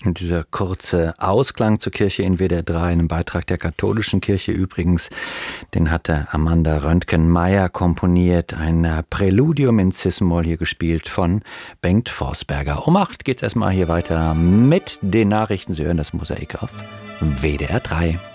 Und dieser kurze Ausklang zur Kirche in WDR 3, einem Beitrag der katholischen Kirche übrigens, den hatte Amanda Röntgen-Meyer komponiert. Ein Präludium in Cis-Moll, hier gespielt von Bengt Forsberger. Um 8 geht's erstmal hier weiter mit den Nachrichten. Sie hören das Mosaik auf WDR 3.